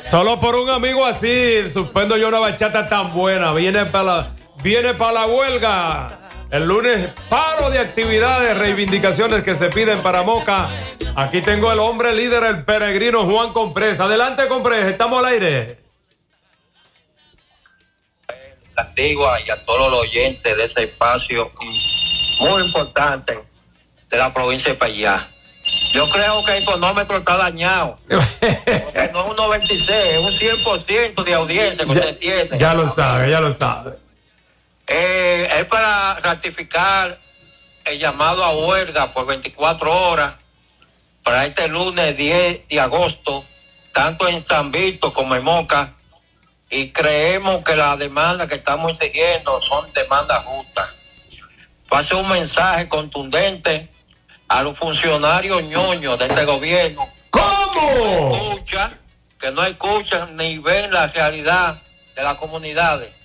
Solo por un amigo así, suspendo yo una bachata tan buena. Viene para la huelga. El lunes, paro de actividades, reivindicaciones que se piden para Moca. Aquí tengo el hombre líder, el peregrino Juan Comprés. Adelante, Comprés, estamos al aire. La Antigua y a todos los oyentes de ese espacio muy importante de la provincia de Payá. Yo creo que el económetro está dañado. Porque no es un 96, es un 100% de audiencia que usted tiene. Ya lo sabe. Es para ratificar el llamado a huelga por 24 horas para este lunes 10 de agosto, tanto en San Vito como en Moca, y creemos que las demandas que estamos exigiendo son demandas justas. Pase un mensaje contundente a los funcionarios ñoños de este gobierno. ¿Cómo? Que no escuchan ni ven la realidad de las comunidades.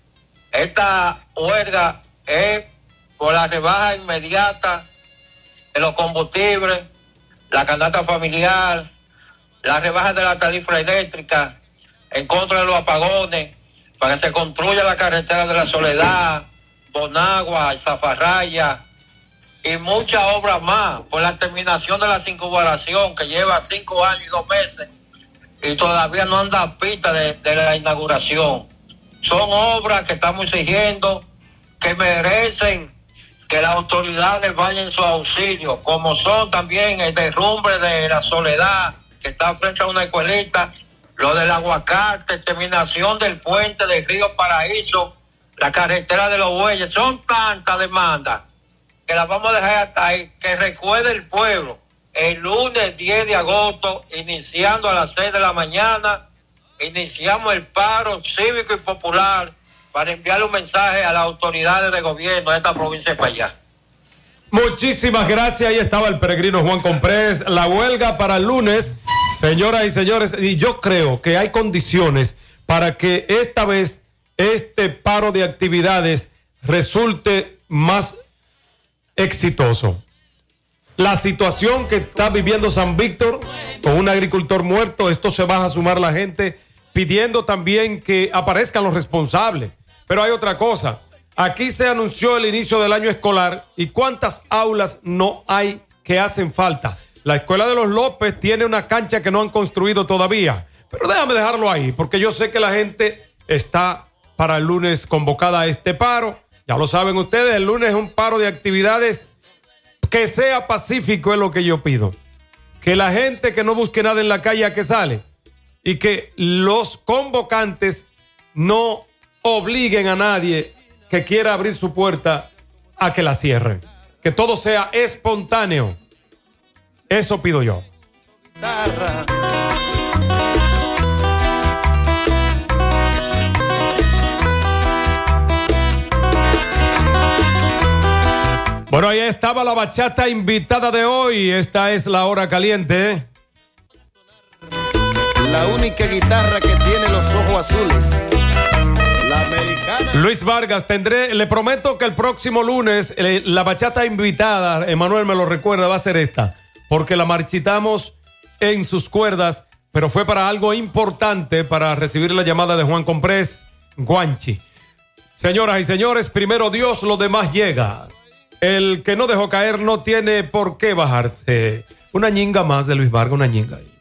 Esta huelga es por la rebaja inmediata de los combustibles, la canasta familiar, la rebaja de la tarifa eléctrica, en contra de los apagones, para que se construya la carretera de la Soledad, Bonagua, Zafarraya y muchas obras más, por la terminación de la circunvalación que lleva 5 años y 2 meses y todavía no anda pista de la inauguración. Son obras que estamos exigiendo, que merecen que las autoridades vayan en su auxilio, como son también el derrumbe de la Soledad, que está frente a una escuelita, lo del aguacate, terminación del puente del río Paraíso, la carretera de los Bueyes. Son tantas demandas que las vamos a dejar hasta ahí. Que recuerde el pueblo, el lunes 10 de agosto, iniciando a las 6 de la mañana, iniciamos el paro cívico y popular para enviarle un mensaje a las autoridades de gobierno de esta provincia de Payá. Muchísimas gracias. Ahí estaba el peregrino Juan Comprés. La huelga para el lunes, señoras y señores, y yo creo que hay condiciones para que esta vez este paro de actividades resulte más exitoso. La situación que está viviendo San Víctor con un agricultor muerto, esto se va a sumar la gente pidiendo también que aparezcan los responsables. Pero hay otra cosa. Aquí se anunció el inicio del año escolar y cuántas aulas no hay que hacen falta. La escuela de los López tiene una cancha que no han construido todavía. Pero déjame dejarlo ahí, porque yo sé que la gente está para el lunes convocada a este paro. Ya lo saben ustedes, el lunes es un paro de actividades que sea pacífico, es lo que yo pido. Que la gente que no busque nada en la calle a que sale y que los convocantes no obliguen a nadie que quiera abrir su puerta a que la cierren. Que todo sea espontáneo. Eso pido yo. Bueno, ahí estaba la bachata invitada de hoy. Esta es la hora caliente. La única guitarra que tiene los ojos azules. La americana. Luis Vargas, le prometo que el próximo lunes la bachata invitada, Emanuel me lo recuerda, va a ser esta. Porque la marchitamos en sus cuerdas, pero fue para algo importante, para recibir la llamada de Juan Comprés, Guanchi. Señoras y señores, primero Dios, lo demás llega. El que no dejó caer no tiene por qué bajarse. Una ñinga más de Luis Vargas, una ñinga.